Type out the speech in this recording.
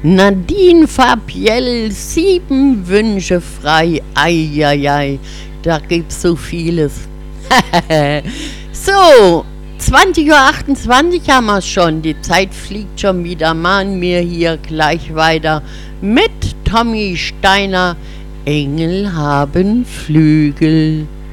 Nadine Fabiel, 7 Wünsche frei. Eieiei, da gibt's so vieles. So, 20:28 Uhr haben wir schon. Die Zeit fliegt schon wieder. Machen wir hier gleich weiter mit Tommy Steiner. Engel haben Flügel.